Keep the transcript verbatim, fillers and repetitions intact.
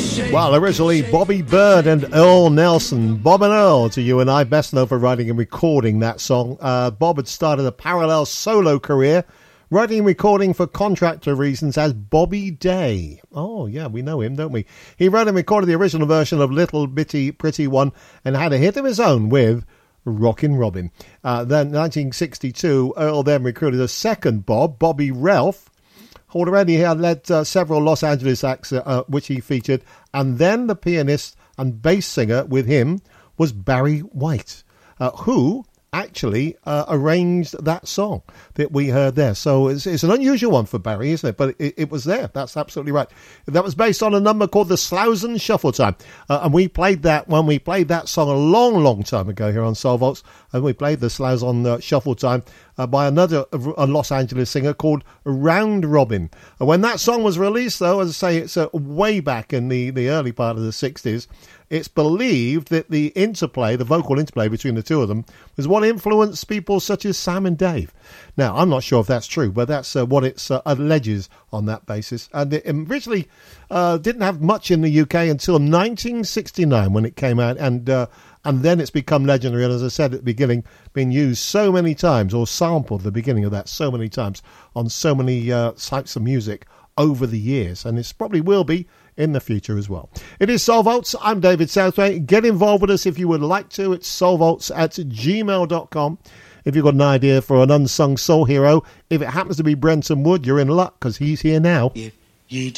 Well, originally Bobby Byrd and Earl Nelson. Bob and Earl, to you and I, best known for writing and recording that song. Uh, Bob had started a parallel solo career, writing and recording for contractor reasons as Bobby Day. Oh, yeah, we know him, don't we? He wrote and recorded the original version of Little Bitty Pretty One and had a hit of his own with Rockin' Robin. Uh, then nineteen sixty-two, Earl then recruited a second Bob, Bobby Ralph, who already had led uh, several Los Angeles acts uh, which he featured, and then the pianist and bass singer with him was Barry White, uh, who actually uh, arranged that song that we heard there. So it's, it's an unusual one for Barry, isn't it? But it, it was there. That's absolutely right. That was based on a number called the Slauson Shuffle Time. Uh, and we played that when we played that song a long, long time ago here on Soul Vaults. And we played the Slauson uh, Shuffle Time uh, by another a Los Angeles singer called Round Robin. And when that song was released, though, as I say, it's uh, way back in the, the early part of the sixties, it's believed that the interplay, the vocal interplay between the two of them, was what influenced people such as Sam and Dave. Now, I'm not sure if that's true, but that's uh, what it uh, alleges on that basis. And it originally uh, didn't have much in the U K until nineteen sixty-nine when it came out, and uh, and then it's become legendary. And as I said at the beginning, been used so many times, or sampled the beginning of that so many times on so many uh, types of music over the years, and it probably will be in the future as well. It is Soul Vaults. I'm David Southway. Get involved with us if you would like to. It's soulvaults at gmail dot com. If you've got an idea for an unsung soul hero, if it happens to be Brenton Wood, you're in luck because he's here now. If you